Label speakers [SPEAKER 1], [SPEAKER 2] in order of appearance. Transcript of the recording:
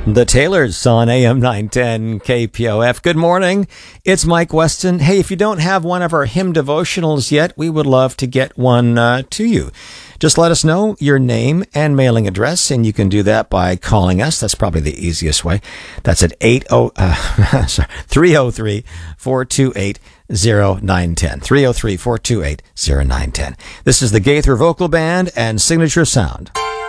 [SPEAKER 1] The Taylors on AM 910 KPOF. Good morning. It's Mike Weston. Hey, if you don't have one of our hymn devotionals yet, we would love to get one to you. Just let us know your name and mailing address, and you can do that by calling us. That's probably the easiest way. That's at 303-428-0910. 303-428-0910. This is the Gaither Vocal Band and Signature Sound.